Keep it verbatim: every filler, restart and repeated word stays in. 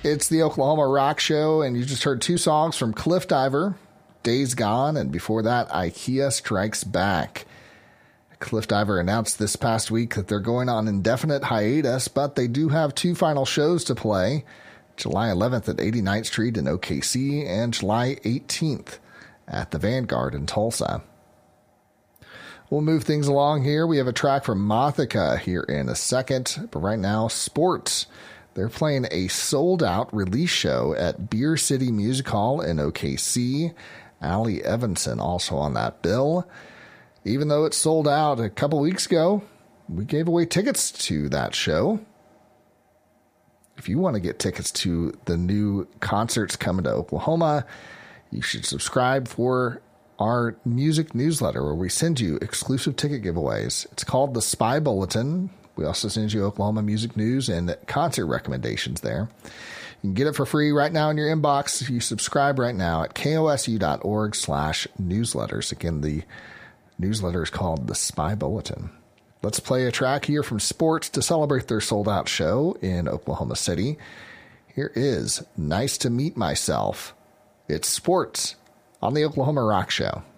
It's the Oklahoma Rock Show, and you just heard two songs from Cliff Diver, Days Gone, and before that, IKEA Strikes Back. Cliff Diver announced this past week that they're going on indefinite hiatus, but they do have two final shows to play, July eleventh at eighty-ninth Street in O K C and July eighteenth at the Vanguard in Tulsa. We'll move things along here. We have a track from Mothica here in a second, but right now, sports. They're playing a sold-out release show at Beer City Music Hall in O K C. Allie Evanson also on that bill. Even though it sold out a couple weeks ago, we gave away tickets to that show. If you want to get tickets to the new concerts coming to Oklahoma, you should subscribe for our music newsletter where we send you exclusive ticket giveaways. It's called the Spy Bulletin. We also send you Oklahoma music news and concert recommendations there. You can get it for free right now in your inbox if you subscribe right now at kosu.org slash newsletters. Again, the newsletter is called the Spy Bulletin. Let's play a track here from Sports to celebrate their sold-out show in Oklahoma City. Here is Nice to Meet Myself. It's Sports on the Oklahoma Rock Show.